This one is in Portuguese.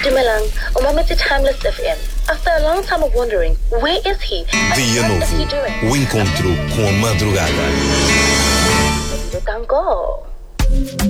Dumalang, umamit sa Timeless FM. After a long time of wondering, where is he? Dia What is he novo, doing? o encontro com a madrugada. Tango.